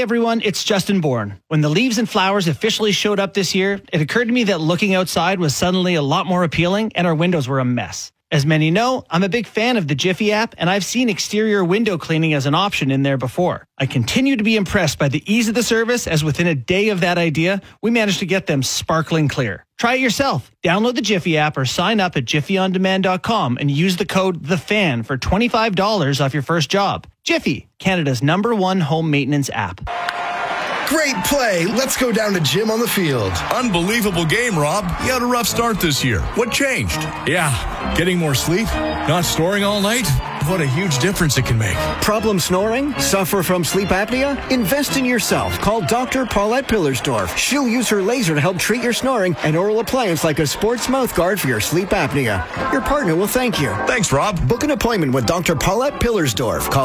Hey everyone, it's Justin Bourne. When the leaves and flowers officially showed up this year, it occurred to me that looking outside was suddenly a lot more appealing and our windows were a mess. As many know, I'm a big fan of the Jiffy app, and I've seen exterior window cleaning as an option in there before. I continue to be impressed by the ease of the service, as within a day of that idea, we managed to get them sparkling clear. Try it yourself. Download the Jiffy app or sign up at jiffyondemand.com and use the code THEFAN for $25 off your first job. Jiffy, Canada's #1 home maintenance app. Great play. Let's go down to Jim on the field. Unbelievable game, Rob. You had a rough start this year. What changed? Yeah, getting more sleep, not snoring all night. What a huge difference it can make. Problem snoring? Suffer from sleep apnea? Invest in yourself. Call Dr. Paulette Pillersdorf. She'll use her laser to help treat your snoring and oral appliance like a sports mouth guard for your sleep apnea. Your partner will thank you. Thanks, Rob. Book an appointment with Dr. Paulette Pillersdorf. Call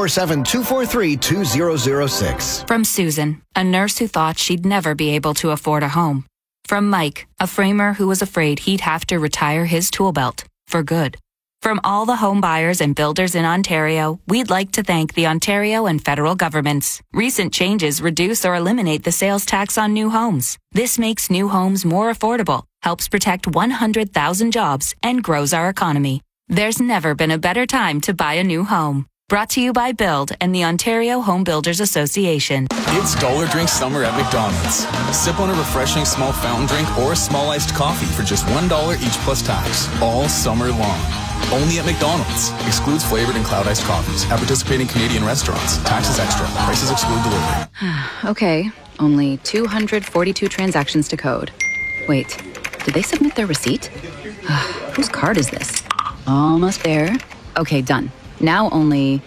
647-243-2006. From Susan, a nurse who thought she'd never be able to afford a home. From Mike, a framer who was afraid he'd have to retire his tool belt for good. From all the home buyers and builders in Ontario, we'd like to thank the Ontario and federal governments. Recent changes reduce or eliminate the sales tax on new homes. This makes new homes more affordable, helps protect 100,000 jobs, and grows our economy. There's never been a better time to buy a new home. Brought to you by Build and the Ontario Home Builders Association. It's Dollar Drink Summer at McDonald's. Sip on a refreshing small fountain drink or a small iced coffee for just $1 each plus tax, all summer long. Only at McDonald's. Excludes flavored and cloud iced coffees. At participating Canadian restaurants. Taxes extra. Prices exclude delivery. Okay, only 242 transactions to code. Wait, did they submit their receipt? Whose card is this? Almost there. Okay, done. Now only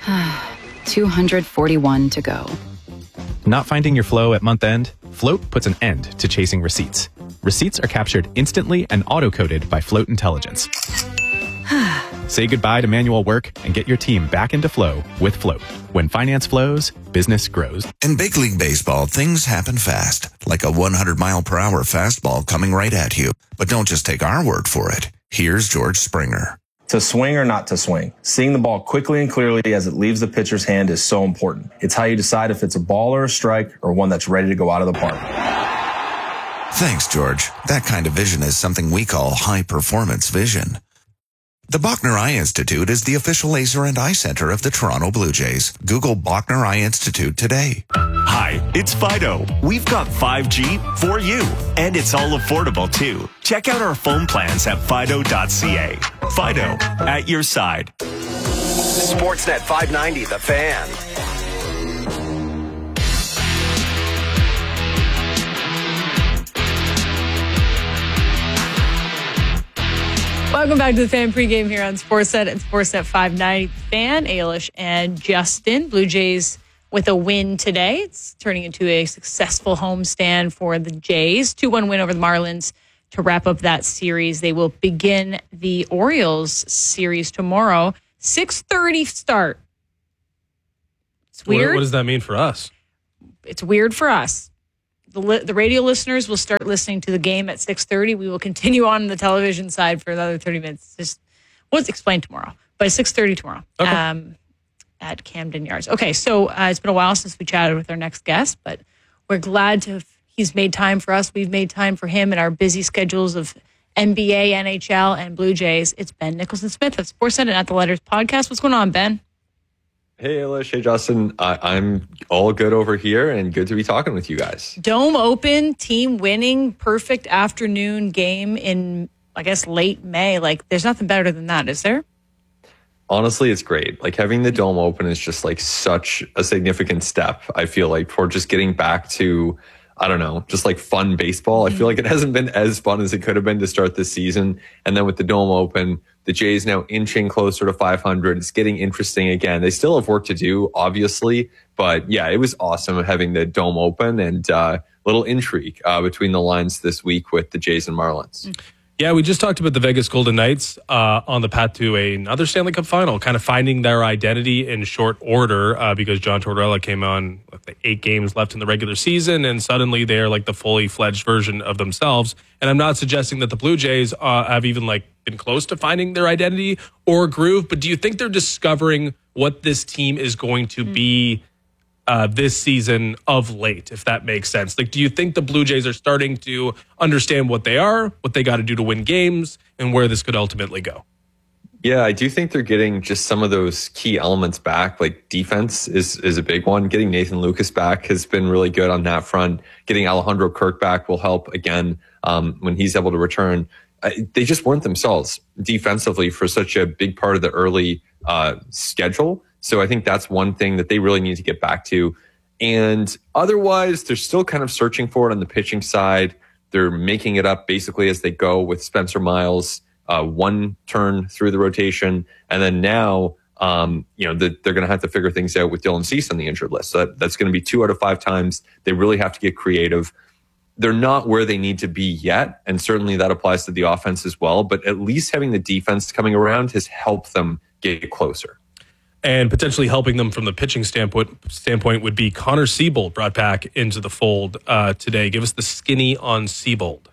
241 to go. Not finding your flow at month end? Float puts an end to chasing receipts. Receipts are captured instantly and auto-coded by Float Intelligence. Say goodbye to manual work and get your team back into flow with Float. When finance flows, business grows. In big league baseball, things happen fast, like a 100-mile-per-hour fastball coming right at you. But don't just take our word for it. Here's George Springer. To swing or not to swing, seeing the ball quickly and clearly as it leaves the pitcher's hand is so important. It's how you decide if it's a ball or a strike or one that's ready to go out of the park. Thanks, George. That kind of vision is something we call high-performance vision. The Bachner Eye Institute is the official laser and eye center of the Toronto Blue Jays. Google Bachner Eye Institute today. Hi, it's Fido. We've got 5G for you, and it's all affordable too. Check out our phone plans at fido.ca. Fido, at your side. Sportsnet 590, The Fan. Welcome back to the Fan pregame here on Sportsnet and Sportsnet 590. Fan, Ailish, and Justin. Blue Jays with a win today. It's turning into a successful homestand for the Jays. 2-1 win over the Marlins to wrap up that series. They will begin the Orioles series tomorrow. 6:30 start. It's weird. What does that mean for us? It's weird for us. The radio listeners will start listening to the game at 6:30. We will continue on the television side for another 30 minutes. We'll explain tomorrow, but 6:30 tomorrow at Camden Yards. Okay, so it's been a while since we chatted with our next guest, but we're glad he's made time for us. We've made time for him in our busy schedules of NBA, NHL, and Blue Jays. It's Ben Nicholson-Smith of Sportsnet and At the Letters podcast. What's going on, Ben? Hey, Ailish. Hey, Justin. I'm all good over here and good to be talking with you guys. Dome open, team winning, perfect afternoon game in, I guess, late May. Like, there's nothing better than that, is there? Honestly, it's great. Like, having the Dome open is just like such a significant step, I feel like, for just getting back to, I don't know, just like fun baseball. I feel like it hasn't been as fun as it could have been to start this season. And then with the Dome open, the Jays now inching closer to 500. It's getting interesting again. They still have work to do, obviously. But yeah, it was awesome having the Dome open and little intrigue between the lines this week with the Jays and Marlins. Yeah, we just talked about the Vegas Golden Knights on the path to another Stanley Cup final, kind of finding their identity in short order because John Tortorella came on with 8 games left in the regular season, and suddenly they're like the fully fledged version of themselves. And I'm not suggesting that the Blue Jays have even been close to finding their identity or groove, but do you think they're discovering what this team is going to be this season of late, if that makes sense. Like, do you think the Blue Jays are starting to understand what they are, what they got to do to win games, and where this could ultimately go? Yeah, I do think they're getting just some of those key elements back. Like defense is a big one. Getting Nathan Lucas back has been really good on that front. Getting Alejandro Kirk back will help again when he's able to return. They just weren't themselves defensively for such a big part of the early schedule. So I think that's one thing that they really need to get back to. And otherwise, they're still kind of searching for it on the pitching side. They're making it up basically as they go with Spencer Miles, one turn through the rotation. And then now, they're going to have to figure things out with Dylan Cease on the injured list. So that's going to be 2 out of 5 times. They really have to get creative. They're not where they need to be yet. And certainly that applies to the offense as well. But at least having the defense coming around has helped them get closer. And potentially helping them from the pitching standpoint would be Connor Siebold brought back into the fold today. Give us the skinny on Siebold.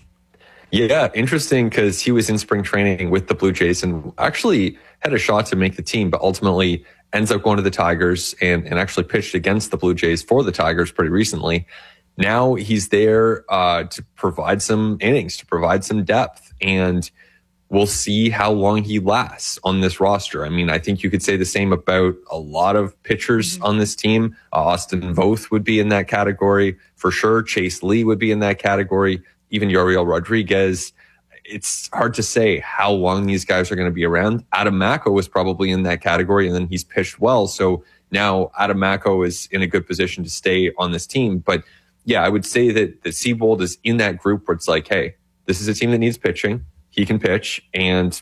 Yeah, interesting because he was in spring training with the Blue Jays and actually had a shot to make the team, but ultimately ends up going to the Tigers and actually pitched against the Blue Jays for the Tigers pretty recently. Now he's there to provide some innings, to provide some depth, and we'll see how long he lasts on this roster. I mean, I think you could say the same about a lot of pitchers on this team. Austin Voth would be in that category for sure. Chase Lee would be in that category. Even Yariel Rodriguez. It's hard to say how long these guys are going to be around. Adam Macko was probably in that category, and then he's pitched well. So now Adam Macko is in a good position to stay on this team. But yeah, I would say that Siebold is in that group where it's like, hey, this is a team that needs pitching. He can pitch, and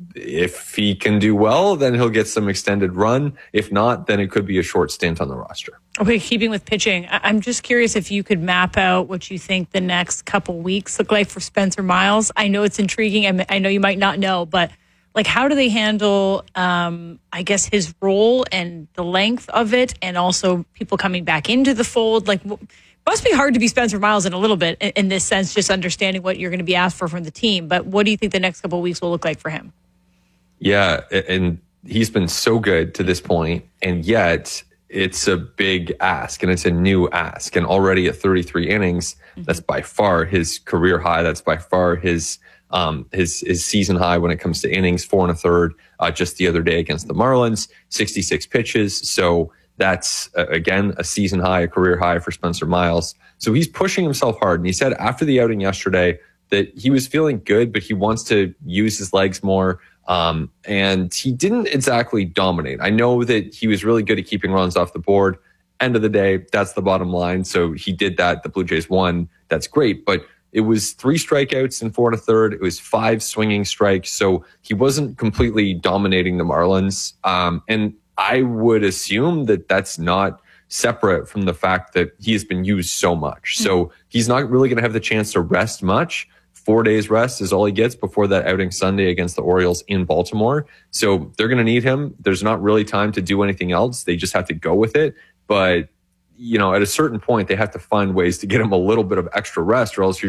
if he can do well, then he'll get some extended run. If not, then it could be a short stint on the roster. Okay, keeping with pitching, I'm just curious if you could map out what you think the next couple weeks look like for Spencer Miles. I know it's intriguing. I know you might not know, but like, how do they handle, I guess, his role and the length of it, and also people coming back into the fold? Like, must be hard to be Spencer Miles in a little bit in this sense, just understanding what you're going to be asked for from the team. But what do you think the next couple of weeks will look like for him? Yeah, and he's been so good to this point, and yet it's a big ask, and it's a new ask. And already at 33 innings, that's by far his career high. That's by far his season high when it comes to innings, 4 1/3 just the other day against the Marlins, 66 pitches. So that's, again, a season high, a career high for Spencer Miles. So he's pushing himself hard. And he said after the outing yesterday that he was feeling good, but he wants to use his legs more. And he didn't exactly dominate. I know that he was really good at keeping runs off the board. End of the day, that's the bottom line. So he did that. The Blue Jays won. That's great. But it was 3 strikeouts in 4 1/3. It was 5 swinging strikes. So he wasn't completely dominating the Marlins. And I would assume that that's not separate from the fact that he has been used so much. So he's not really going to have the chance to rest much. 4 days rest is all he gets before that outing Sunday against the Orioles in Baltimore. So they're going to need him. There's not really time to do anything else. They just have to go with it. But, at a certain point, they have to find ways to get him a little bit of extra rest, or else you're